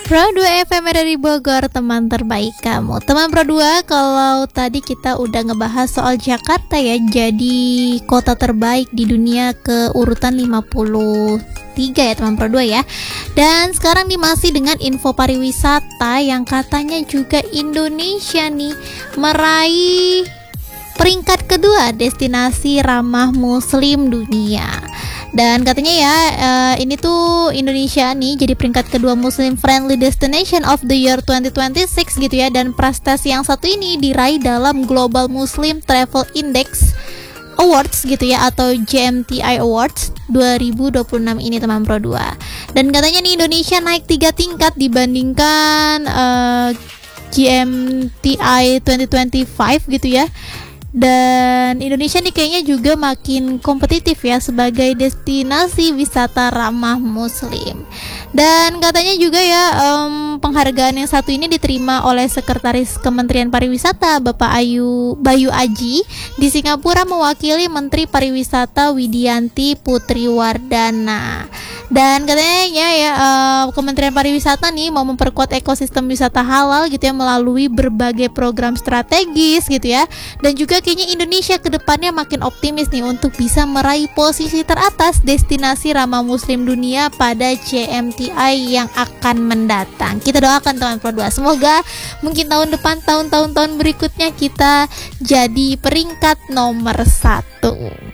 Pro 2 FM dari Bogor, teman terbaik kamu. Teman Pro 2, kalau tadi kita udah ngebahas soal Jakarta ya, jadi kota terbaik di dunia ke urutan 53 ya teman Pro 2 ya. Dan sekarang nih masih dengan info pariwisata yang katanya juga Indonesia nih meraih peringkat kedua destinasi ramah muslim dunia. Dan katanya ya ini tuh Indonesia nih jadi peringkat kedua Muslim Friendly Destination of the Year 2026 gitu ya. Dan prestasi yang satu ini diraih dalam Global Muslim Travel Index Awards gitu ya, atau GMTI Awards 2026 ini teman Pro 2. Dan katanya nih Indonesia naik 3 tingkat dibandingkan GMTI 2025 gitu ya. Dan Indonesia nih kayaknya juga makin kompetitif ya sebagai destinasi wisata ramah muslim. Dan katanya juga ya penghargaan yang satu ini diterima oleh Sekretaris Kementerian Pariwisata Bapak Bayu Aji di Singapura mewakili Menteri Pariwisata Widianti Putri Wardana. Dan katanya ya Kementerian Pariwisata nih mau memperkuat ekosistem wisata halal gitu ya melalui berbagai program strategis gitu ya. Dan juga kayaknya Indonesia kedepannya makin optimis nih untuk bisa meraih posisi teratas destinasi ramah muslim dunia pada GMTI yang akan mendatang. Kita doakan teman Pro 2, semoga mungkin tahun depan, tahun berikutnya kita jadi peringkat nomor 1.